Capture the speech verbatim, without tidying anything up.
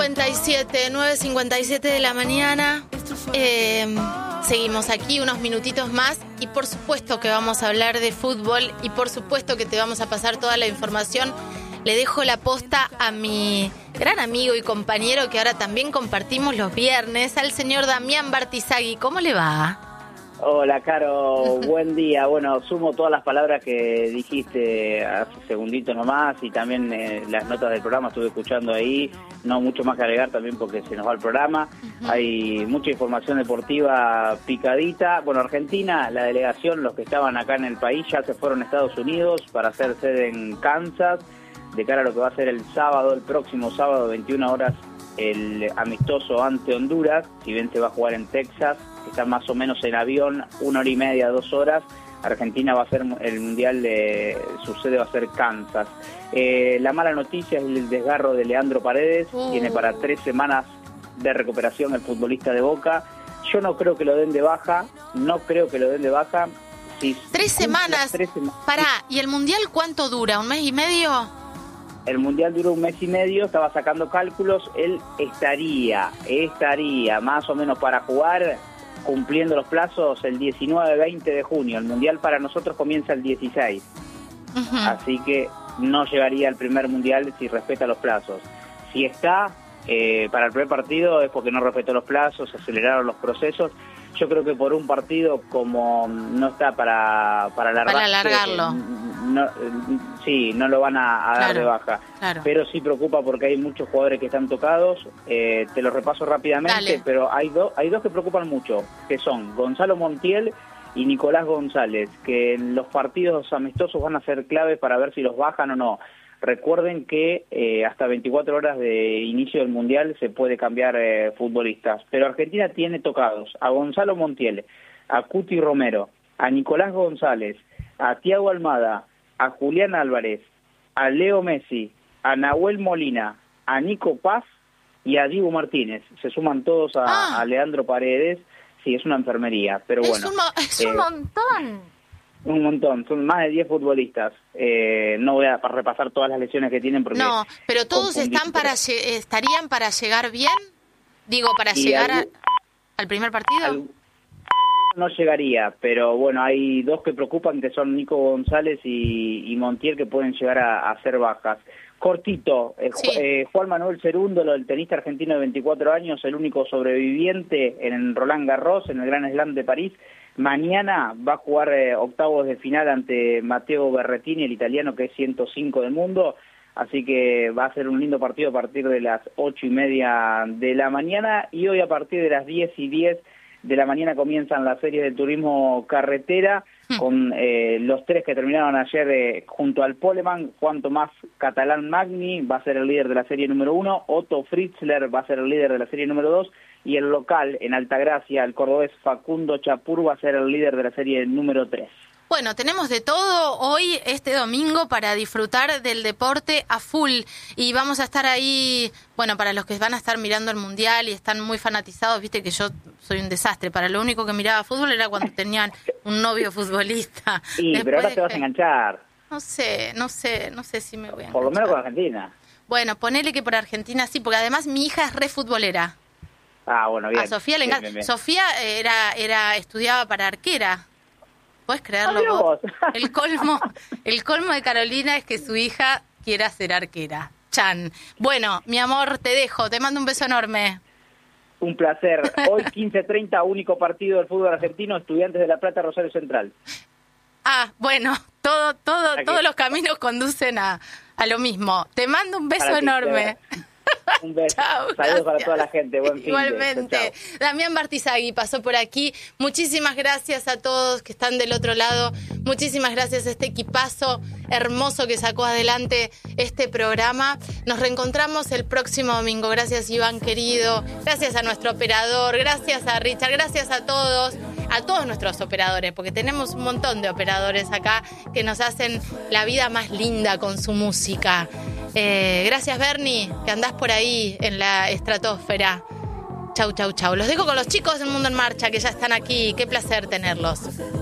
cincuenta y siete, nueve cincuenta y siete de la mañana. Eh, seguimos aquí unos minutitos más y por supuesto que vamos a hablar de fútbol y por supuesto que te vamos a pasar toda la información. Le dejo la posta a mi gran amigo y compañero que ahora también compartimos los viernes, al señor Damián Bartizagui. ¿Cómo le va? Hola, Caro, buen día. Bueno, sumo todas las palabras que dijiste hace segunditos nomás y también eh, las notas del programa estuve escuchando ahí. No mucho más que agregar también porque se nos va el programa. Uh-huh. Hay mucha información deportiva picadita. Bueno, Argentina, la delegación, los que estaban acá en el país ya se fueron a Estados Unidos para hacer sede en Kansas, de cara a lo que va a ser el sábado, el próximo sábado, veintiuna horas, el amistoso ante Honduras. Si bien se va a jugar en Texas, está más o menos en avión, una hora y media, dos horas. Argentina va a ser el mundial, de, su sede va a ser Kansas. Eh, la mala noticia es el desgarro de Leandro Paredes, uh. tiene para tres semanas de recuperación el futbolista de Boca. Yo no creo que lo den de baja, no creo que lo den de baja. Si tres semanas, tres sema- pará, ¿y el mundial cuánto dura? ¿Un mes y medio? El mundial duró un mes y medio, estaba sacando cálculos, él estaría, estaría más o menos para jugar, cumpliendo los plazos, el diecinueve veinte de junio. El mundial para nosotros comienza el dieciséis. Uh-huh. Así que no llegaría al primer mundial si respeta los plazos. Si está eh, para el primer partido es porque no respetó los plazos, aceleraron los procesos. Yo creo que por un partido, como no está para, para, alargar, para alargarlo, eh, no, sí, no lo van a, a dar claro, de baja. Claro. Pero sí preocupa porque hay muchos jugadores que están tocados. Eh, te lo repaso rápidamente, Dale. pero hay, do, hay dos que preocupan mucho, que son Gonzalo Montiel y Nicolás González, que en los partidos amistosos van a ser claves para ver si los bajan o no. Recuerden que eh, hasta veinticuatro horas de inicio del Mundial se puede cambiar eh, futbolistas, pero Argentina tiene tocados a Gonzalo Montiel, a Cuti Romero, a Nicolás González, a Thiago Almada, a Julián Álvarez, a Leo Messi, a Nahuel Molina, a Nico Paz y a Diego Martínez. Se suman todos a, ah. a Leandro Paredes. Sí, es una enfermería, pero es bueno. Un mo- es eh, un montón. Un montón, son más de diez futbolistas. Eh, no voy a repasar todas las lesiones que tienen porque... No, pero todos están para lle- estarían para llegar bien, digo, para llegar al, al primer partido. Al, no llegaría, pero bueno, hay dos que preocupan, que son Nico González y, y Montiel, que pueden llegar a, a ser bajas. Cortito, eh, sí. eh, Juan Manuel Cerúndolo, el tenista argentino de veinticuatro años, el único sobreviviente en Roland Garros, en el Grand Slam de París. Mañana va a jugar eh, octavos de final ante Matteo Berrettini, el italiano, que es ciento cinco del mundo, así que va a ser un lindo partido a partir de las ocho y media de la mañana, y hoy a partir de las diez y diez de la mañana comienzan las series de turismo carretera, hmm. con eh, los tres que terminaron ayer eh, junto al Poleman. Juan Tomás Catalán Magni va a ser el líder de la serie número uno, Otto Fritzler va a ser el líder de la serie número dos, y el local en Altagracia, el cordobés Facundo Chapur, va a ser el líder de la serie número tres. Bueno, tenemos de todo hoy, este domingo, para disfrutar del deporte a full. Y vamos a estar ahí, bueno, para los que van a estar mirando el Mundial y están muy fanatizados, viste que yo soy un desastre. Para lo único que miraba fútbol era cuando tenían un novio futbolista. Sí, Después pero ahora te vas a enganchar. No sé, no sé, no sé si me voy a enganchar. Por lo menos con Argentina. Bueno, ponele que por Argentina sí, porque además mi hija es re futbolera. Ah, bueno, bien. A Sofía le encanta. Bien, bien, bien. Sofía era, era, estudiaba para arquera. ¿Puedes creerlo vos? vos? El colmo, el colmo de Carolina es que su hija quiera ser arquera. Chan. Bueno, mi amor, te dejo. Te mando un beso enorme. Un placer. Hoy quince treinta, único partido del fútbol argentino, Estudiantes de La Plata, Rosario Central. Ah, bueno, todo, todo, todos los caminos conducen a, a lo mismo. Te mando un beso enorme. Un beso. Chau, Saludos gracias. Para toda la gente. Buen fin Igualmente. De... Chau. Damián Bartizagui pasó por aquí. Muchísimas gracias a todos que están del otro lado. Muchísimas gracias a este equipazo hermoso que sacó adelante este programa. Nos reencontramos el próximo domingo. Gracias, Iván querido. Gracias a nuestro operador. Gracias a Richard. Gracias a todos. A todos nuestros operadores, porque tenemos un montón de operadores acá que nos hacen la vida más linda con su música. Eh, gracias, Bernie, que andás por ahí en la estratosfera. Chau, chau, chau. Los dejo con los chicos del Mundo en Marcha, que ya están aquí. Qué placer tenerlos.